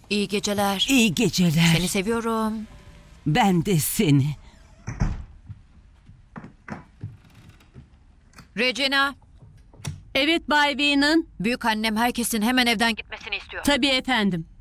İyi geceler. İyi geceler. Seni seviyorum. Ben de seni. Regina, Evet Bay Venon. büyük annem herkesin hemen evden gitmesini istiyor. Tabii efendim.